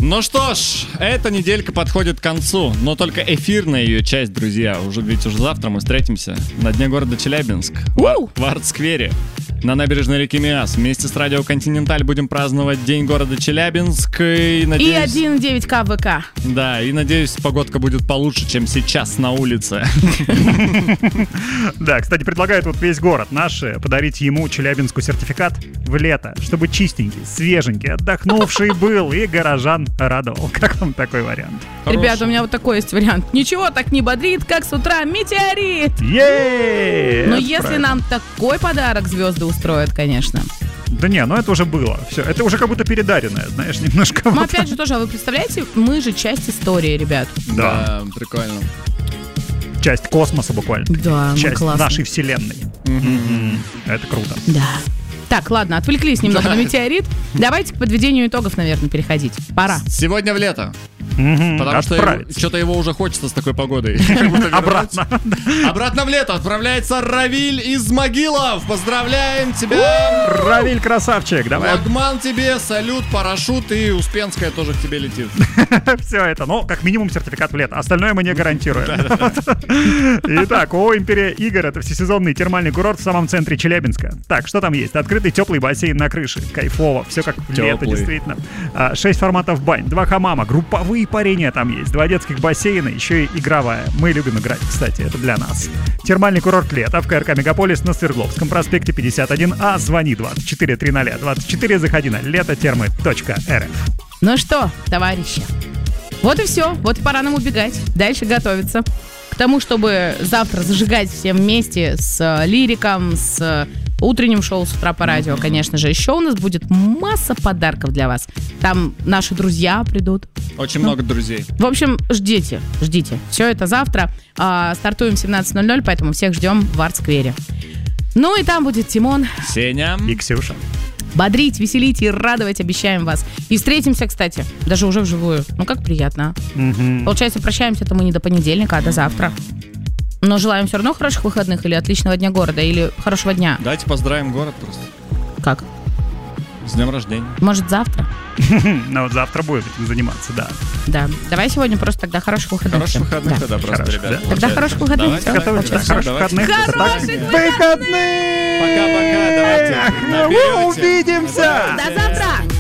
Ну что ж, эта неделька подходит к концу, но только эфирная ее часть, друзья. Ведь уже завтра мы встретимся на Дне города Челябинск в арт-сквере на набережной реки Миас. Вместе с Радио Континенталь будем праздновать День города Челябинск. И 1,9 КВК. Да, и надеюсь, погодка будет получше, чем сейчас на улице. Да, кстати, предлагают вот весь город наш подарить ему Челябинску сертификат в лето, чтобы чистенький, свеженький, отдохнувший был и горожан радовал. Как вам такой вариант? Ребята, у меня вот такой есть вариант. Ничего так не бодрит, как с утра метеорит. Но если нам такой подарок звезды устроят, конечно. Да не, это уже было. Все, это уже как будто передаренное, знаешь, немножко. Но опять же тоже, а вы представляете, мы же часть истории, ребят. Да, прикольно. Часть космоса буквально. Да, часть классно. нашей вселенной. Это круто. Да. Так, ладно, отвлеклись немного на метеорит. Давайте к подведению итогов, наверное, переходить. Пора. Сегодня в лето. Потому что что-то его уже хочется с такой погодой. Обратно. Обратно в лето отправляется Равиль из Могилов. Поздравляем тебя. Равиль, красавчик. Давай. Лагман тебе, салют, парашют, и Успенская тоже к тебе летит. Все это, как минимум сертификат в лето. Остальное мы не гарантируем. Итак, Империя игр — это всесезонный термальный курорт в самом центре Челябинска. Так, что там есть? Открытый теплый бассейн на крыше. Кайфово. Все как в лето, действительно. 6 форматов бань, 2 хамама, групповые парения там есть, 2 детских бассейна, еще и игровая. Мы любим играть, кстати, это для нас. Термальный курорт «Лето» в КРК «Мегаполис» на Свердловском проспекте 51А. Звони 243024, заходи на летотермы.рф. Ну что, товарищи, вот и все. Вот и пора нам убегать. Дальше готовиться к тому, чтобы завтра зажигать все вместе с Лириком, с утренним шоу с утра по радио, конечно же. Еще у нас будет масса подарков для вас. Там наши друзья придут. Очень много друзей. В общем, ждите. Все это завтра. Стартуем в 17:00, поэтому всех ждем в арт-сквере. Ну и там будет Тимон, Сеня и Ксюша. Бодрить, веселить и радовать обещаем вас. И встретимся, кстати, даже уже вживую. Как приятно. Получается, прощаемся-то мы не до понедельника, а до завтра. Но желаем все равно хороших выходных или отличного дня города, или хорошего дня. Давайте поздравим город просто. Как? С днем рождения. Может, завтра? Вот завтра будем этим заниматься, да. Да. Давай сегодня просто тогда хороших выходных. Хороших выходных тогда просто, ребят. Тогда хороших выходных. Хороших выходных. Пока-пока, давайте. Увидимся! До завтра!